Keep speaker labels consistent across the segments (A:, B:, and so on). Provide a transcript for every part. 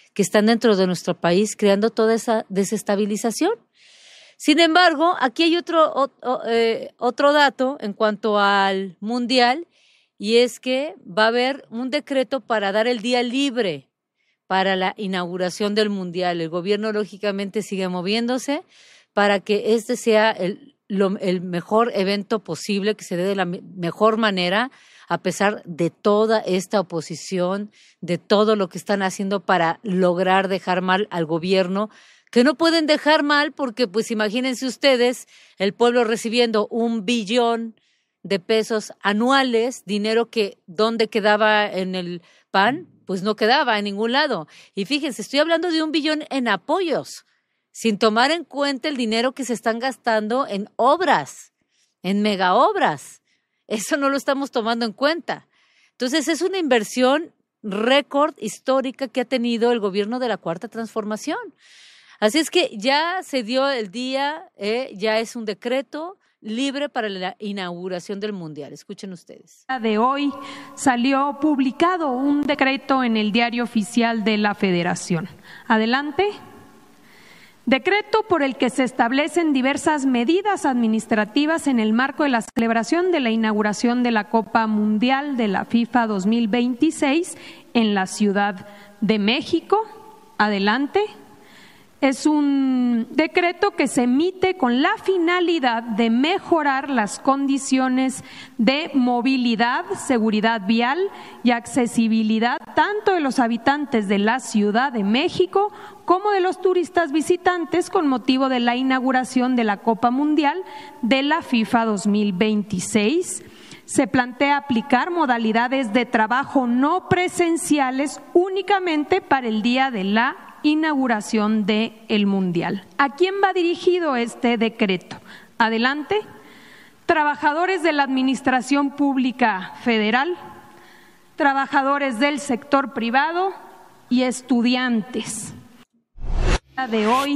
A: que están dentro de nuestro país, creando toda esa desestabilización. Sin embargo, aquí hay otro dato en cuanto al Mundial, y es que va a haber un decreto para dar el día libre para la inauguración del Mundial. El gobierno, lógicamente, sigue moviéndose para que este sea el mejor evento posible, que se dé de la mejor manera, a pesar de toda esta oposición, de todo lo que están haciendo para lograr dejar mal al gobierno, que no pueden dejar mal porque, pues imagínense ustedes, el pueblo recibiendo 1 billón de pesos anuales, dinero que ¿dónde quedaba en el PAN? Pues no quedaba en ningún lado. Y fíjense, estoy hablando de 1 billón en apoyos, sin tomar en cuenta el dinero que se están gastando en obras, en megaobras. Eso no lo estamos tomando en cuenta. Entonces, es una inversión récord histórica que ha tenido el gobierno de la Cuarta Transformación. Así es que ya se dio el día, ya es un decreto libre para la inauguración del Mundial. Escuchen ustedes.
B: De hoy salió publicado un decreto en el Diario Oficial de la Federación. Adelante. Decreto por el que se establecen diversas medidas administrativas en el marco de la celebración de la inauguración de la Copa Mundial de la FIFA 2026 en la Ciudad de México. Adelante. Es un decreto que se emite con la finalidad de mejorar las condiciones de movilidad, seguridad vial y accesibilidad tanto de los habitantes de la Ciudad de México como de los turistas visitantes con motivo de la inauguración de la Copa Mundial de la FIFA 2026. Se plantea aplicar modalidades de trabajo no presenciales únicamente para el día de la inauguración del Mundial. ¿A quién va dirigido este decreto? Adelante. Trabajadores de la Administración Pública Federal, trabajadores del sector privado y estudiantes. De hoy.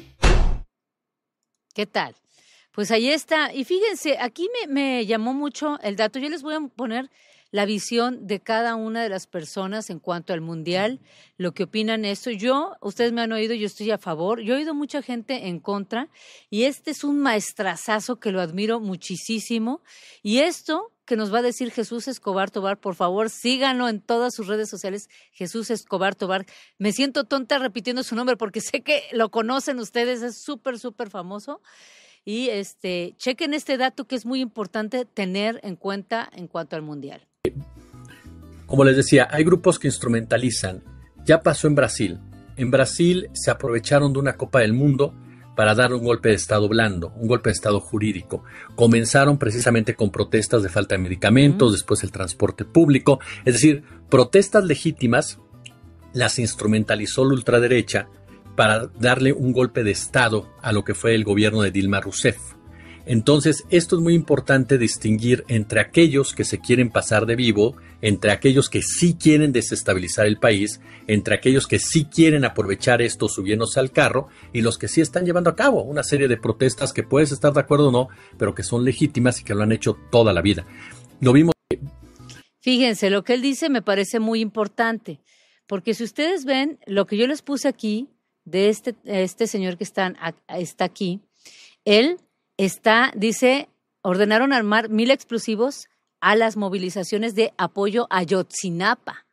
A: ¿Qué tal? Pues ahí está. Y fíjense, aquí me llamó mucho el dato. Yo les voy a poner la visión de cada una de las personas en cuanto al Mundial, lo que opinan esto. Ustedes me han oído, yo estoy a favor. Yo he oído mucha gente en contra y este es un maestrazazo que lo admiro muchísimo. Y esto que nos va a decir Jesús Escobar Tobar, por favor, síganlo en todas sus redes sociales, Jesús Escobar Tobar. Me siento tonta repitiendo su nombre porque sé que lo conocen ustedes, es súper, súper famoso. Y chequen este dato que es muy importante tener en cuenta en cuanto al Mundial.
C: Como les decía, hay grupos que instrumentalizan. Ya pasó en Brasil. En Brasil se aprovecharon de una Copa del Mundo para dar un golpe de Estado blando, un golpe de Estado jurídico. Comenzaron precisamente con protestas de falta de medicamentos, después el transporte público. Es decir, protestas legítimas las instrumentalizó la ultraderecha para darle un golpe de Estado a lo que fue el gobierno de Dilma Rousseff. Entonces, esto es muy importante distinguir entre aquellos que se quieren pasar de vivo, entre aquellos que sí quieren desestabilizar el país, entre aquellos que sí quieren aprovechar esto subiéndose al carro y los que sí están llevando a cabo una serie de protestas que puedes estar de acuerdo o no, pero que son legítimas y que lo han hecho toda la vida. Lo vimos.
A: Fíjense, lo que él dice me parece muy importante, porque si ustedes ven lo que yo les puse aquí, de este señor que está aquí, él dice, ordenaron armar 1,000 explosivos a las movilizaciones de apoyo a Ayotzinapa.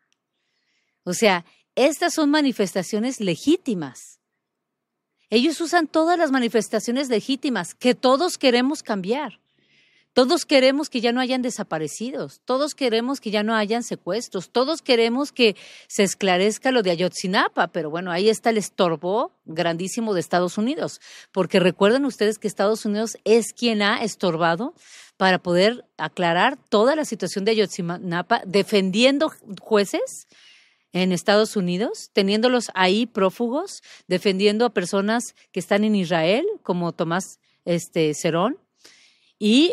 A: O sea, estas son manifestaciones legítimas. Ellos usan todas las manifestaciones legítimas que todos queremos cambiar. Todos queremos que ya no hayan desaparecidos, todos queremos que ya no hayan secuestros, todos queremos que se esclarezca lo de Ayotzinapa, pero bueno, ahí está el estorbo grandísimo de Estados Unidos, porque recuerden ustedes que Estados Unidos es quien ha estorbado para poder aclarar toda la situación de Ayotzinapa, defendiendo jueces en Estados Unidos, teniéndolos ahí prófugos, defendiendo a personas que están en Israel, como Tomás Cerón. Y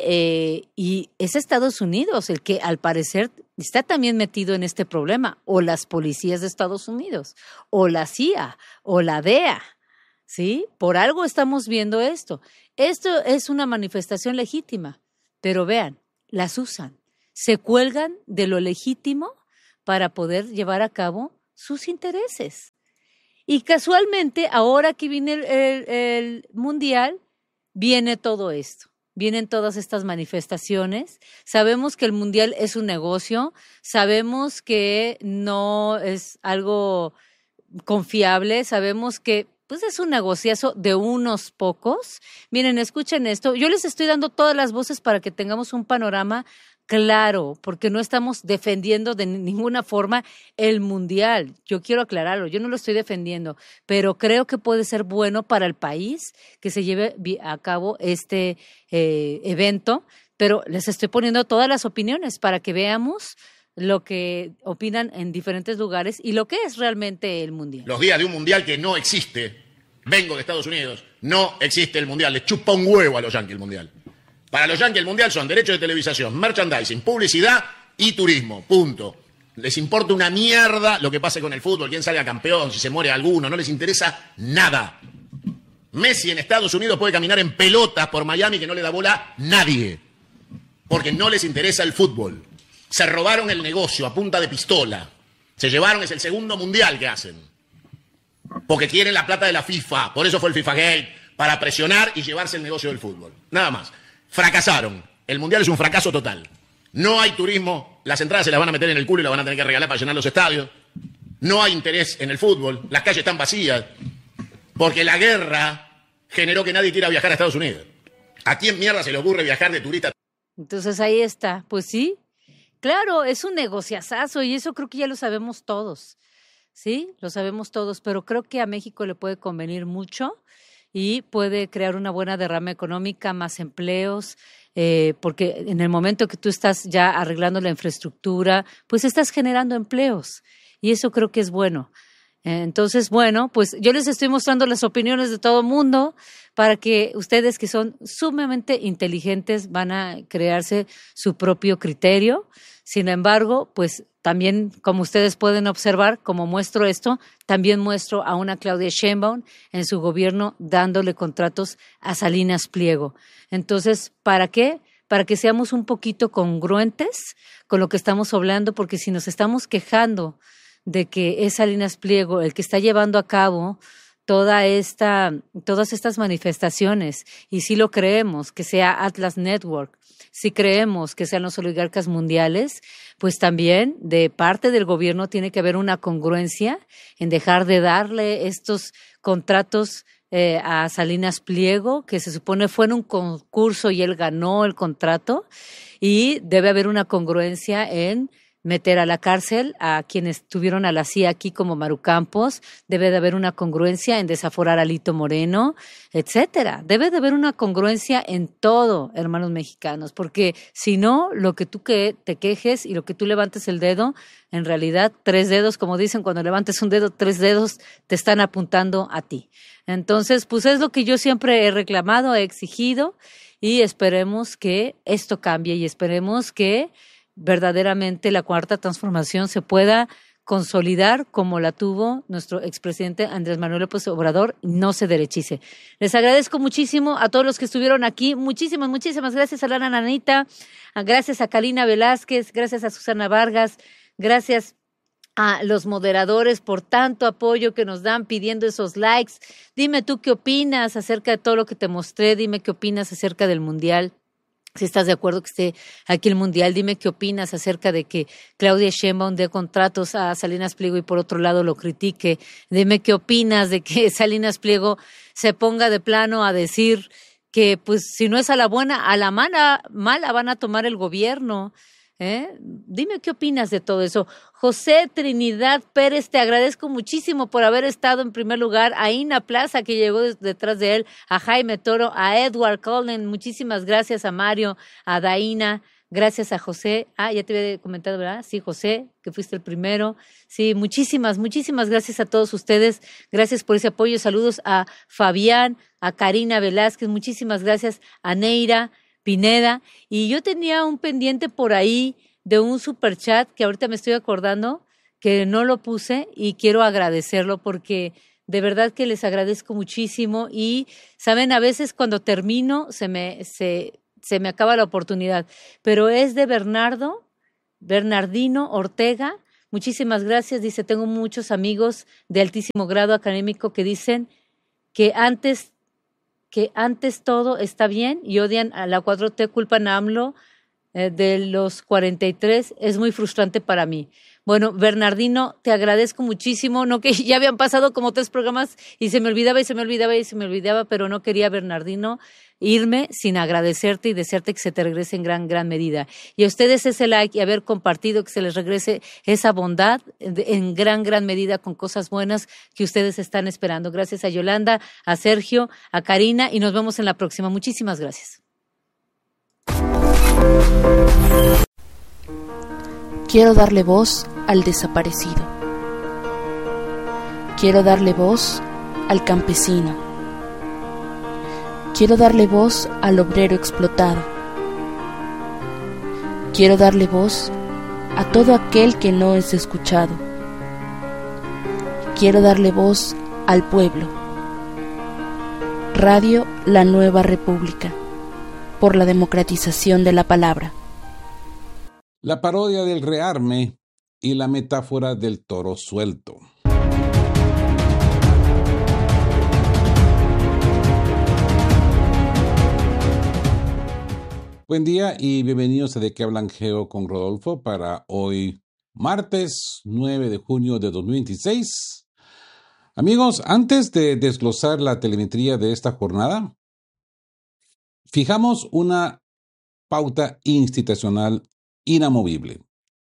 A: es Estados Unidos el que al parecer está también metido en este problema, o las policías de Estados Unidos, o la CIA, o la DEA, ¿sí? Por algo estamos viendo esto. Esto es una manifestación legítima, pero vean, las usan, se cuelgan de lo legítimo para poder llevar a cabo sus intereses. Y casualmente, ahora que viene el Mundial, viene todo esto. Vienen todas estas manifestaciones. Sabemos que el Mundial es un negocio, sabemos que no es algo confiable, sabemos que pues es un negociazo de unos pocos. Miren, escuchen esto. Yo les estoy dando todas las voces para que tengamos un panorama claro, porque no estamos defendiendo de ninguna forma el Mundial. Yo quiero aclararlo, yo no lo estoy defendiendo, pero creo que puede ser bueno para el país que se lleve a cabo este evento, pero les estoy poniendo todas las opiniones para que veamos lo que opinan en diferentes lugares y lo que es realmente el Mundial.
D: Los días de un Mundial que no existe, vengo de Estados Unidos, no existe el Mundial, les chupa un huevo a los Yankees el Mundial. Para los Yankees el Mundial son derechos de televisación, merchandising, publicidad y turismo, punto. Les importa una mierda lo que pase con el fútbol, quién salga campeón, si se muere alguno, no les interesa nada. Messi en Estados Unidos puede caminar en pelotas por Miami que no le da bola a nadie, porque no les interesa el fútbol. Se robaron el negocio a punta de pistola. Se llevaron, es el segundo Mundial que hacen. Porque quieren la plata de la FIFA, por eso fue el FIFA Gate, para presionar y llevarse el negocio del fútbol. Nada más. Fracasaron. El Mundial es un fracaso total. No hay turismo, las entradas se las van a meter en el culo y las van a tener que regalar para llenar los estadios. No hay interés en el fútbol, las calles están vacías, porque la guerra generó que nadie quiera viajar a Estados Unidos. ¿A quién mierda se le ocurre viajar de turista?
A: Entonces ahí está, pues sí, claro, es un negociazazo y eso creo que ya lo sabemos todos, ¿sí? Lo sabemos todos, pero creo que a México le puede convenir mucho y puede crear una buena derrama económica, más empleos, porque en el momento que tú estás ya arreglando la infraestructura, pues estás generando empleos y eso creo que es bueno. Entonces, bueno, pues yo les estoy mostrando las opiniones de todo el mundo para que ustedes que son sumamente inteligentes van a crearse su propio criterio. Sin embargo, pues también, como ustedes pueden observar, como muestro esto, también muestro a una Claudia Sheinbaum en su gobierno dándole contratos a Salinas Pliego. Entonces, ¿para qué? Para que seamos un poquito congruentes con lo que estamos hablando, porque si nos estamos quejando de que es Salinas Pliego el que está llevando a cabo todas estas manifestaciones, y si lo creemos que sea Atlas Network, si creemos que sean los oligarcas mundiales, pues también de parte del gobierno tiene que haber una congruencia en dejar de darle estos contratos a Salinas Pliego, que se supone fue en un concurso y él ganó el contrato, y debe haber una congruencia en meter a la cárcel a quienes tuvieron a la CIA aquí como Maru Campos, debe de haber una congruencia en desaforar a Lito Moreno, etcétera. Debe de haber una congruencia en todo, hermanos mexicanos, porque si no, lo que tú te quejes y lo que tú levantes el dedo, en realidad 3 dedos, como dicen, cuando levantes un dedo, 3 dedos te están apuntando a ti. Entonces, pues es lo que yo siempre he reclamado, he exigido, y esperemos que esto cambie y esperemos que verdaderamente la cuarta transformación se pueda consolidar como la tuvo nuestro expresidente Andrés Manuel López Obrador, no se derechice. Les agradezco muchísimo a todos los que estuvieron aquí, muchísimas gracias a Lana Nanita, gracias a Karina Velázquez, gracias a Susana Vargas, gracias a los moderadores por tanto apoyo que nos dan pidiendo esos likes. Dime tú qué opinas acerca de todo lo que te mostré, dime qué opinas acerca del Mundial. Si estás de acuerdo que esté aquí el Mundial, dime qué opinas acerca de que Claudia Sheinbaum dé contratos a Salinas Pliego y por otro lado lo critique. Dime qué opinas de que Salinas Pliego se ponga de plano a decir que pues si no es a la buena, a la mala van a tomar el gobierno. Dime qué opinas de todo eso. José Trinidad Pérez, te agradezco muchísimo por haber estado en primer lugar, a Ina Plaza que llegó detrás de él, a Jaime Toro, a Edward Cullen, muchísimas gracias, a Mario, a Daina, gracias a José. Ya te había comentado, ¿verdad? Sí, José, que fuiste el primero. Sí, muchísimas gracias a todos ustedes. Gracias por ese apoyo. Saludos a Fabián, a Karina Velázquez, muchísimas gracias a Neira Pineda, y yo tenía un pendiente por ahí de un superchat que ahorita me estoy acordando que no lo puse y quiero agradecerlo porque de verdad que les agradezco muchísimo y saben, a veces cuando termino se me acaba la oportunidad, pero es de Bernardino Ortega, Muchísimas gracias. Dice, tengo muchos amigos de altísimo grado académico que dicen que antes todo está bien y odian a la 4T, culpan a AMLO de los 43. Es muy frustrante para mí. Bueno, Bernardino, te agradezco muchísimo. No, que ya habían pasado como 3 programas y se me olvidaba, pero no quería, Bernardino, irme sin agradecerte y desearte que se te regrese en gran medida. Y a ustedes ese like y haber compartido, que se les regrese esa bondad en gran medida con cosas buenas que ustedes están esperando. Gracias a Yolanda, a Sergio, a Karina y nos vemos en la próxima. Muchísimas gracias.
E: Quiero darle voz al desaparecido. Quiero darle voz al campesino. Quiero darle voz al obrero explotado. Quiero darle voz a todo aquel que no es escuchado. Quiero darle voz al pueblo. Radio La Nueva República, por la democratización de la palabra.
F: La parodia del rearme y la metáfora del toro suelto. Buen día y bienvenidos a De qué hablan Geo con Rodolfo para hoy, martes 9 de junio de 2026. Amigos, antes de desglosar la telemetría de esta jornada, fijamos una pauta institucional inamovible.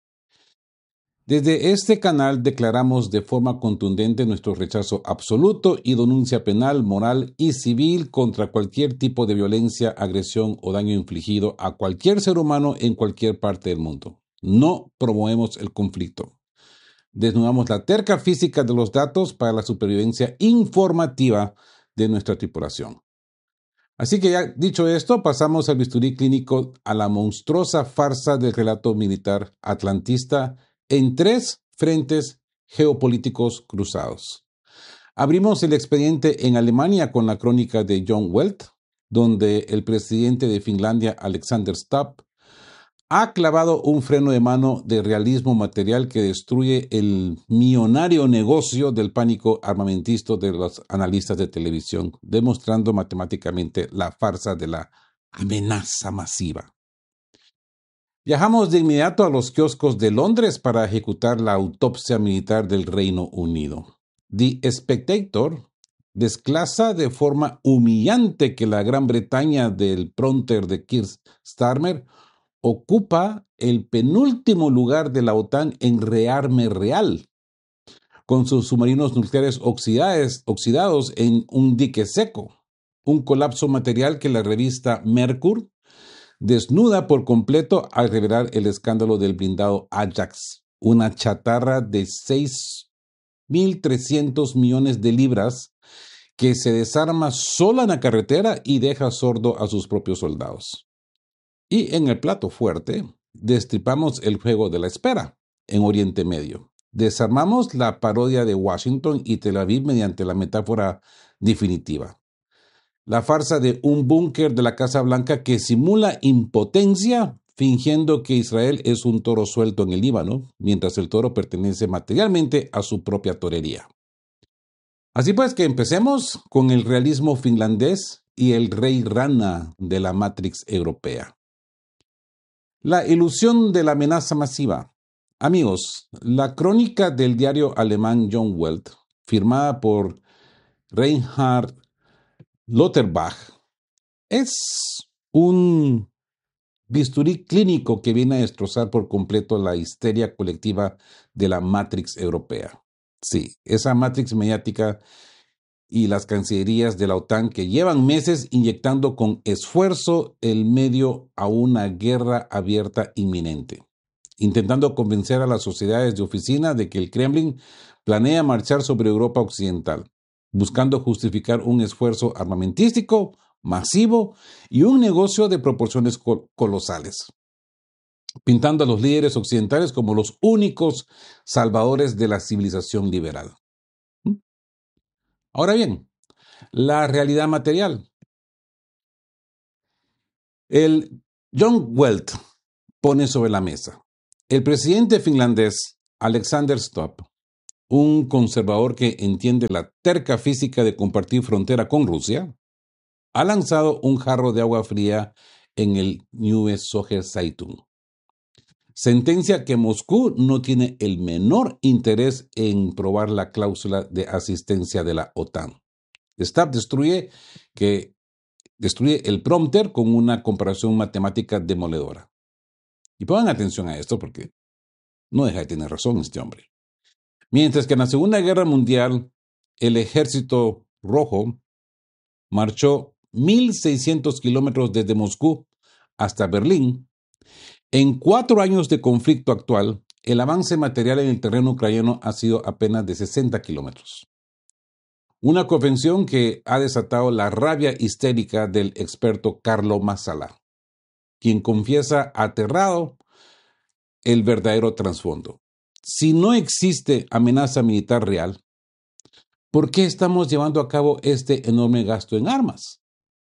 F: Desde este canal declaramos de forma contundente nuestro rechazo absoluto y denuncia penal, moral y civil contra cualquier tipo de violencia, agresión o daño infligido a cualquier ser humano en cualquier parte del mundo. No promovemos el conflicto. Desnudamos la terca física de los datos para la supervivencia informativa de nuestra tripulación. Así que ya dicho esto, pasamos al bisturí clínico a la monstruosa farsa del relato militar atlantista en 3 frentes geopolíticos cruzados. Abrimos el expediente en Alemania con la crónica de John Welt, donde el presidente de Finlandia, Alexander Stubb, ha clavado un freno de mano de realismo material que destruye el millonario negocio del pánico armamentista de los analistas de televisión, demostrando matemáticamente la farsa de la amenaza masiva. Viajamos de inmediato a los kioscos de Londres para ejecutar la autopsia militar del Reino Unido. The Spectator desclasa de forma humillante que la Gran Bretaña del prompter de Keir Starmer ocupa el penúltimo lugar de la OTAN en rearme real, con sus submarinos nucleares oxidados en un dique seco, un colapso material que la revista Mercur desnuda por completo al revelar el escándalo del blindado Ajax, una chatarra de 6.300 millones de libras que se desarma sola en la carretera y deja sordo a sus propios soldados. Y en el plato fuerte, destripamos el juego de la espera en Oriente Medio. Desarmamos la parodia de Washington y Tel Aviv mediante la metáfora definitiva. La farsa de un búnker de la Casa Blanca que simula impotencia fingiendo que Israel es un toro suelto en el Líbano, mientras el toro pertenece materialmente a su propia torería. Así pues que empecemos con el realismo finlandés y el rey rana de la Matrix europea. La ilusión de la amenaza masiva. Amigos, la crónica del diario alemán John Welt, firmada por Reinhard Lauterbach, es un bisturí clínico que viene a destrozar por completo la histeria colectiva de la Matrix europea. Sí, esa Matrix mediática y las cancillerías de la OTAN que llevan meses inyectando con esfuerzo el medio a una guerra abierta inminente, intentando convencer a las sociedades de oficina de que el Kremlin planea marchar sobre Europa Occidental, buscando justificar un esfuerzo armamentístico masivo y un negocio de proporciones colosales, pintando a los líderes occidentales como los únicos salvadores de la civilización liberal. Ahora bien, la realidad material. El John Welt pone sobre la mesa. El presidente finlandés Alexander Stubb, un conservador que entiende la terca física de compartir frontera con Rusia, ha lanzado un jarro de agua fría en el Neue Zürcher Zeitung. Sentencia que Moscú no tiene el menor interés en probar la cláusula de asistencia de la OTAN. Stubb destruye el prompter con una comparación matemática demoledora. Y pongan atención a esto porque no deja de tener razón este hombre. Mientras que en la Segunda Guerra Mundial el Ejército Rojo marchó 1.600 kilómetros desde Moscú hasta Berlín, en 4 años de conflicto actual, el avance material en el terreno ucraniano ha sido apenas de 60 kilómetros. Una convención que ha desatado la rabia histérica del experto Carlo Massala, quien confiesa aterrado el verdadero trasfondo. Si no existe amenaza militar real, ¿por qué estamos llevando a cabo este enorme gasto en armas?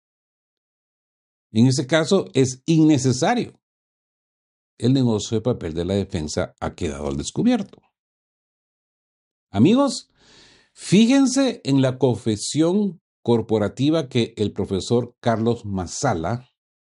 F: En ese caso es innecesario. El negocio de papel de la defensa ha quedado al descubierto. Amigos, fíjense en la confesión corporativa que el profesor Carlos Massala,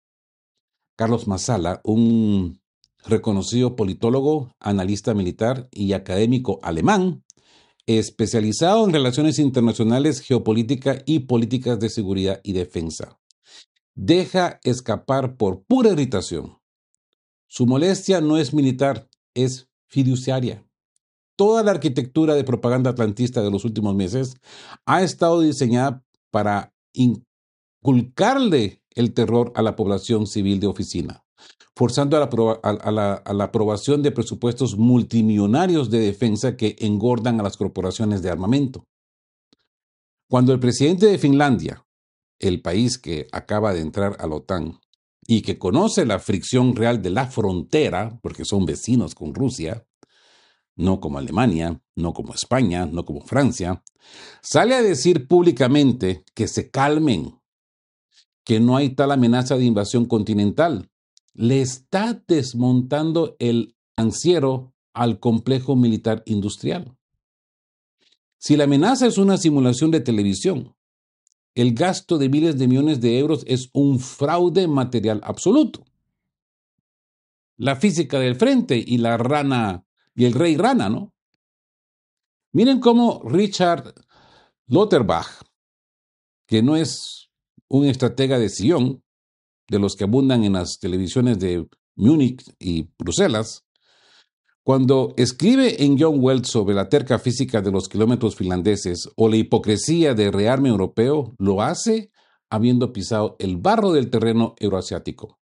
F: un reconocido politólogo, analista militar y académico alemán, especializado en relaciones internacionales, geopolítica y políticas de seguridad y defensa, deja escapar por pura irritación. Su molestia no es militar, es fiduciaria. Toda la arquitectura de propaganda atlantista de los últimos meses ha estado diseñada para inculcarle el terror a la población civil de oficina, forzando a la aprobación de presupuestos multimillonarios de defensa que engordan a las corporaciones de armamento. Cuando el presidente de Finlandia, el país que acaba de entrar a la OTAN y que conoce la fricción real de la frontera, porque son vecinos con Rusia, no como Alemania, no como España, no como Francia, sale a decir públicamente que se calmen, que no hay tal amenaza de invasión continental. Le está desmontando el ansiero al complejo militar industrial. Si la amenaza es una simulación de televisión, el gasto de miles de millones de euros es un fraude material absoluto. La física del frente y la rana y el rey rana, ¿no? Miren cómo Richard Lauterbach, que no es un estratega de sillón, de los que abundan en las televisiones de Múnich y Bruselas, cuando escribe en John Wells sobre la terca física de los kilómetros finlandeses o la hipocresía de rearme europeo, lo hace habiendo pisado el barro del terreno euroasiático.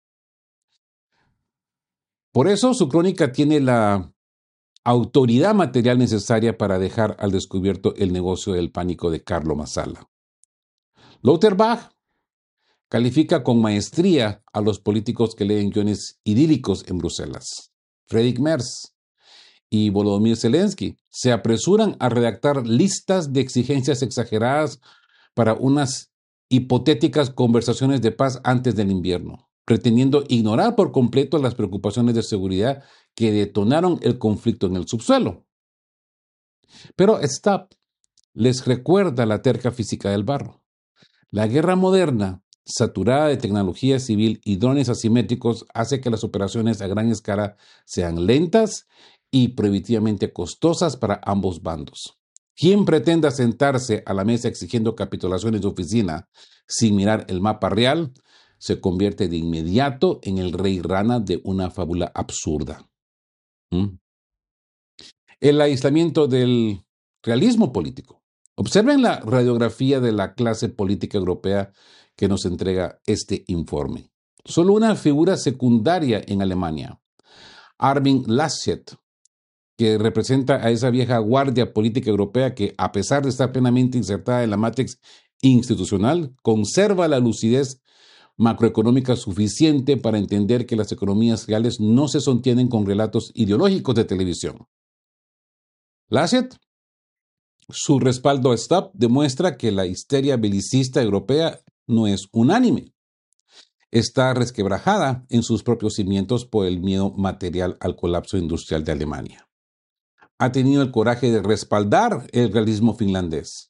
F: Por eso su crónica tiene la autoridad material necesaria para dejar al descubierto el negocio del pánico de Carlo Massala. Lauterbach califica con maestría a los políticos que leen guiones idílicos en Bruselas. Friedrich Merz y Volodymyr Zelensky se apresuran a redactar listas de exigencias exageradas para unas hipotéticas conversaciones de paz antes del invierno, pretendiendo ignorar por completo las preocupaciones de seguridad que detonaron el conflicto en el subsuelo. Pero Stubb les recuerda la terca física del barro. La guerra moderna, saturada de tecnología civil y drones asimétricos, hace que las operaciones a gran escala sean lentas y prohibitivamente costosas para ambos bandos. Quien pretenda sentarse a la mesa exigiendo capitulaciones de oficina sin mirar el mapa real, se convierte de inmediato en el rey rana de una fábula absurda. El aislamiento del realismo político. Observen la radiografía de la clase política europea que nos entrega este informe. Solo una figura secundaria en Alemania, Armin Laschet, que representa a esa vieja guardia política europea que, a pesar de estar plenamente insertada en la matrix institucional, conserva la lucidez macroeconómica suficiente para entender que las economías reales no se sostienen con relatos ideológicos de televisión. Laschet, su respaldo a Stubb demuestra que la histeria belicista europea no es unánime. Está resquebrajada en sus propios cimientos por el miedo material al colapso industrial de Alemania. ha tenido el coraje de respaldar el realismo finlandés.